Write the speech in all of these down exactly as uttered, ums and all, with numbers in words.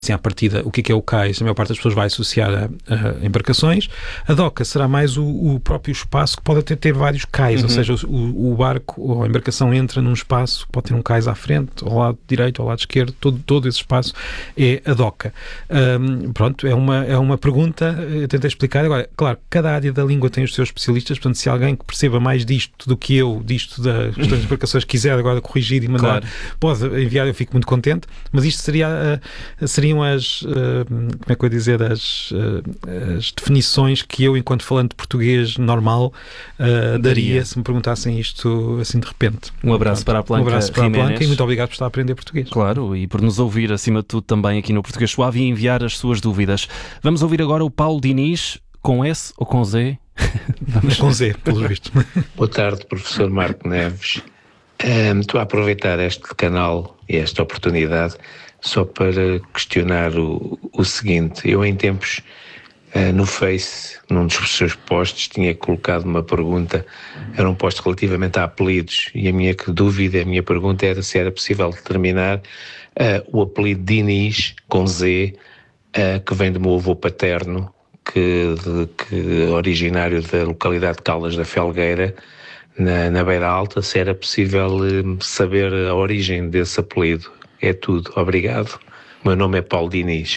Assim, à partida, o que é, que é o cais? A maior parte das pessoas vai associar a, a embarcações. A doca será mais o, o próprio espaço que pode até ter vários cais, uhum. ou seja, o, o barco ou a embarcação entra num espaço que pode ter um cais à frente, ao lado direito, ao lado esquerdo, todo, todo esse espaço é a doca. Um, pronto, é uma, é uma pergunta, eu tentei explicar. Agora, claro, cada área da língua tem os seus especialistas, portanto, se alguém que perceba mais disto do que eu, disto das questões de embarcações, quiser agora corrigir e mandar, claro. Pode enviar, eu fico muito contente, mas isto seria, uh, seria as, uh, como é que eu ia dizer, as, uh, as definições que eu, enquanto falante de português normal, uh, daria se me perguntassem isto assim de repente. Um abraço para a Planca. Um abraço para a Planca e muito obrigado por estar a aprender português. Claro, e por nos ouvir, acima de tudo, também aqui no Português Suave e enviar as suas dúvidas. Vamos ouvir agora o Paulo Diniz, com S ou com Z? Vamos com Z, pelos vistos. Boa tarde, professor Marco Neves. Um, estou a aproveitar este canal e esta oportunidade só para questionar o, o seguinte. Eu, em tempos, uh, no Face, num dos seus posts, tinha colocado uma pergunta, era um post relativamente a apelidos, e a minha dúvida, a minha pergunta era se era possível determinar uh, o apelido Diniz, com Z, uh, que vem do meu avô paterno, que, de, que originário da localidade de Caldas da Felgueira, na, na Beira Alta, se era possível uh, saber a origem desse apelido. É tudo. Obrigado. O meu nome é Paulo Diniz.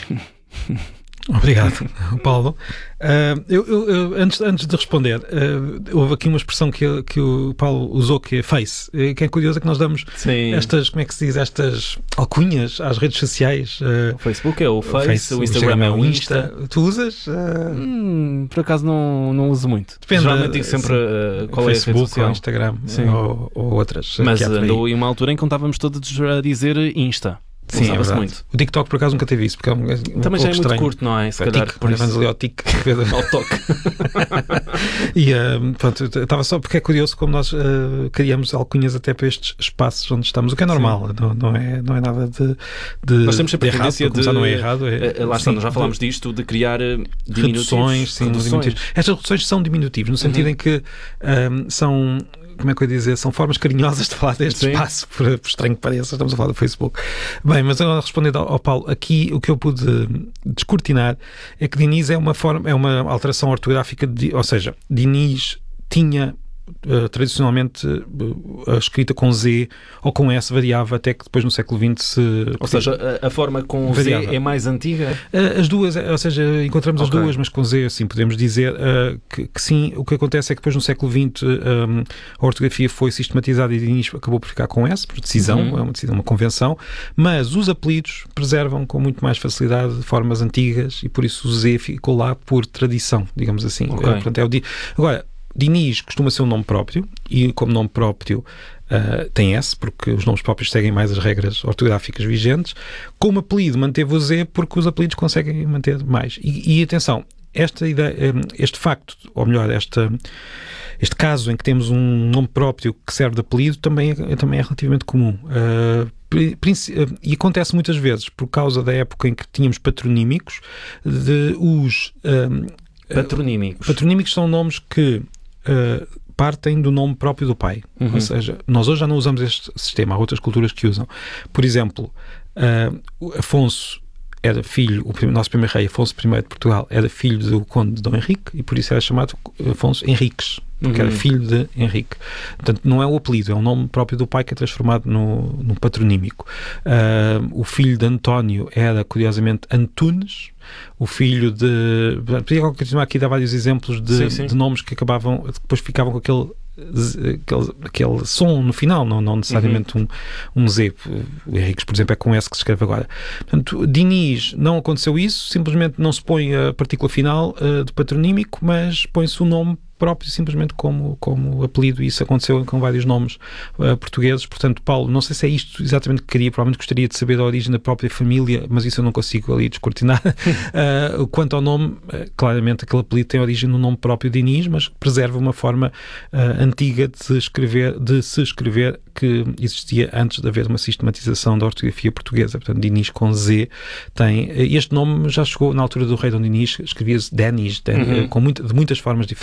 Obrigado, Paulo. Uh, eu, eu, eu, antes, antes de responder, uh, houve aqui uma expressão que, que o Paulo usou, que é face. Uh, que é curioso, é que nós damos Sim. estas, como é que se diz, estas alcunhas às redes sociais. Uh, o Facebook é o Face, face o Instagram é o Insta. Insta. Tu usas? Uh... Hum, por acaso não, não uso muito. Depende. Geralmente digo sempre uh, qual Facebook, é a rede social. Ou Instagram, ou, ou outras. Mas andou em uma altura em que contávamos todos a dizer Insta. Sim, é verdade. Muito. O TikTok, por acaso, nunca teve isso, porque é um, um também já é estranho. Muito curto, não é? Se é, calhar, tic, por isso. Ali ao tic, ao toque. E, uh, pronto, estava só porque é curioso como nós uh, criamos alcunhas até para estes espaços onde estamos, o que é normal, não, não, é, não é nada de, de Nós temos sempre de a tendência errado, de... não é errado. É, lá está, nós já falámos de, disto, de criar diminutivos. Reduções, sim, reduções. Diminutivos. Estas reduções são diminutivos, no sentido uhum. em que um, são... como é que eu ia dizer, são formas carinhosas de falar deste Sim. espaço, por, por estranho que pareça, estamos a falar do Facebook. Bem, mas agora respondendo ao, ao Paulo, aqui o que eu pude descortinar é que Diniz é uma forma, é uma alteração ortográfica, de, ou seja, Diniz tinha Uh, tradicionalmente uh, a escrita com Z ou com S variava até que depois no século vinte se... Ou seja, a, a forma com variava. Z é mais antiga? Uh, as duas, ou seja, encontramos okay. as duas, mas com Z, assim, podemos dizer uh, que, que sim. O que acontece é que depois no século vinte um, a ortografia foi sistematizada e de início acabou por ficar com S, por decisão, uhum. é uma decisão, uma convenção, mas os apelidos preservam com muito mais facilidade formas antigas e por isso o Z ficou lá por tradição, digamos assim. Okay. Uh, portanto, é o di... Agora, Diniz costuma ser um nome próprio e como nome próprio uh, tem S, porque os nomes próprios seguem mais as regras ortográficas vigentes. Como apelido manteve o Z porque os apelidos conseguem manter mais. E, e atenção, esta ideia, este facto, ou melhor, esta, este caso em que temos um nome próprio que serve de apelido também é, também é relativamente comum. Uh, e acontece muitas vezes por causa da época em que tínhamos patronímicos, de os... Um, patronímicos. Patronímicos são nomes que Uh, partem do nome próprio do pai. Uhum. Ou seja, nós hoje já não usamos este sistema, há outras culturas que usam. Por exemplo, uh, Afonso era filho, o nosso primeiro rei, Afonso primeiro de Portugal, era filho do conde de Dom Henrique e por isso era chamado Afonso Henriques, porque uhum. era filho de Henrique. Portanto, não é o apelido, é um nome próprio do pai que é transformado no, no patronímico. Uh, o filho de António era, curiosamente, Antunes. O filho de... Podia continuar aqui a dar vários exemplos de, sim, sim. de nomes que acabavam, depois ficavam com aquele... Aquele, aquele som no final, não, não necessariamente uhum. um, um Z. O Henriques, por exemplo, é com S que se escreve agora. Portanto, Diniz, não aconteceu isso, simplesmente não se põe a partícula final uh, de patronímico, mas põe-se o nome próprio simplesmente como, como apelido, e isso aconteceu com vários nomes uh, portugueses. Portanto, Paulo, não sei se é isto exatamente que queria, provavelmente gostaria de saber a origem da própria família, mas isso eu não consigo ali descortinar. uh, quanto ao nome, uh, claramente aquele apelido tem origem no nome próprio de Diniz, mas preserva uma forma uh, antiga de se escrever, de se escrever que existia antes de haver uma sistematização da ortografia portuguesa. Portanto, Diniz com Z tem... Este nome já chegou na altura do rei Dom Diniz, escrevia-se Denis, Den, uhum. com muito, de muitas formas diferentes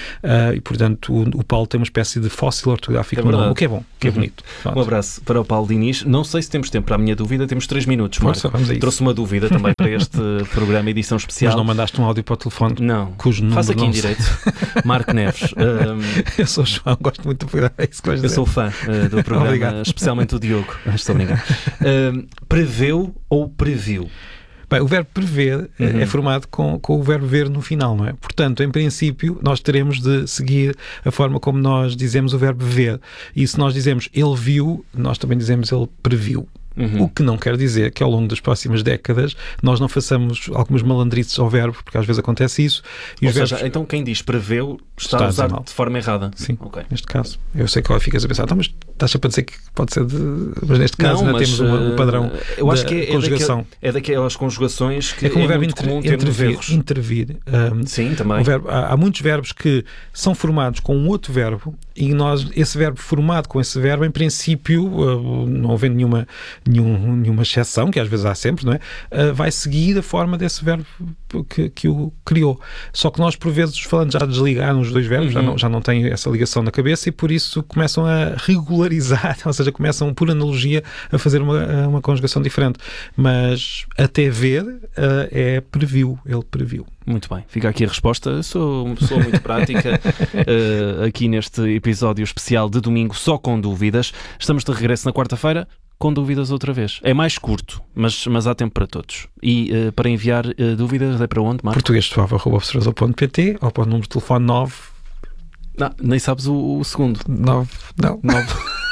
Uh, e, portanto, o, o Paulo tem uma espécie de fóssil ortográfico é no nome, o que é bom, o que é uhum. bonito. Pronto. Um abraço para o Paulo Diniz. Não sei se temos tempo para a minha dúvida, temos três minutos. Força, Marco. vamos a isso. Trouxe uma dúvida também para este programa, edição especial. Mas não mandaste um áudio para o telefone? Não. Cujo número Faça aqui não em direito. Marco Neves. Um, eu sou o João, gosto muito do programa. É isso que vais eu dizer. sou fã uh, do programa, Obrigado. Especialmente o Diogo. Estou a brincar. Uh, preveu ou previu? Bem, o verbo prever Uhum. é formado com, com o verbo ver no final, não é? Portanto, em princípio, nós teremos de seguir a forma como nós dizemos o verbo ver. E se nós dizemos ele viu, nós também dizemos ele previu. Uhum. O que não quer dizer que ao longo das próximas décadas nós não façamos algumas malandrices ao verbo, porque às vezes acontece isso. E Ou os seja, verbos... então quem diz preveu está, Está a a usar dizer mal. de forma errada. Sim, Okay. neste caso. Eu sei que agora ficas a pensar, então, mas estás sempre a dizer que pode ser de... Mas neste caso não, ainda mas, temos uma, um padrão eu acho da que é, conjugação. É, daquel, é daquelas conjugações que é como é o verbo muito inter, comum termos intervir. erros. intervir um, Sim, também. um verbo, há, há muitos verbos que são formados com um outro verbo e nós, esse verbo formado com esse verbo, em princípio, uh, não havendo nenhuma, nenhum, nenhuma exceção, que às vezes há sempre, não é? Uh, vai seguir a forma desse verbo que, que o criou. Só que nós, por vezes, falando já desligar os dois verbos, uhum. já, não, já não têm essa ligação na cabeça e por isso começam a regularizar, ou seja, começam, por analogia, a fazer uma, uma conjugação diferente. Mas até ver uh, é previu, ele previu. Muito bem, fica aqui a resposta. Eu sou uma pessoa muito prática uh, aqui neste episódio especial de domingo, só com dúvidas. Estamos de regresso na quarta-feira, com dúvidas outra vez. É mais curto, mas, mas há tempo para todos. E uh, para enviar uh, dúvidas é para onde, Marco? português suave arroba observador ponto pt ou para o número de telefone nove... Não, nem sabes o, o segundo. nove... Não. nove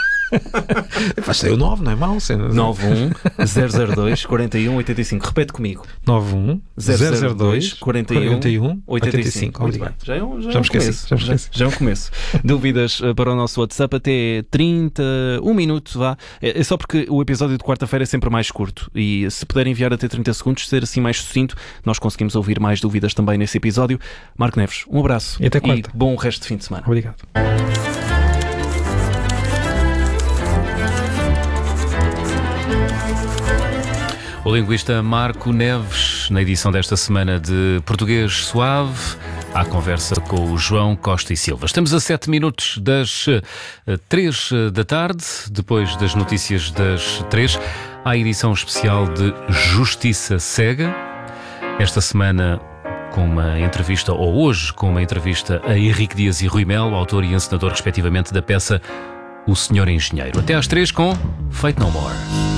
Faz ser o nove, não é mau? nove um zero zero dois quatro um oito cinco. Repete comigo. nove um zero zero dois quatro um oito cinco. Muito bem. Já é um, já é Já um me esqueci, começo. já me esqueci. Já, já é um começo. Dúvidas uh, para o nosso WhatsApp até trinta, um minuto, vá. É, é só porque o episódio de quarta-feira é sempre mais curto e se puder enviar até trinta segundos, ser assim mais sucinto, nós conseguimos ouvir mais dúvidas também nesse episódio. Marco Neves, um abraço. E até quarta. E bom resto de fim de semana. Obrigado. O linguista Marco Neves, na edição desta semana de Português Suave, à conversa com o João Costa e Silva. Estamos a sete minutos das uh, três da tarde, depois das notícias das três, à edição especial de Justiça Cega. Esta semana com uma entrevista, ou hoje com uma entrevista a Henrique Dias e Rui Melo, autor e encenador respectivamente da peça O Senhor Engenheiro. Até às três com Fate No More.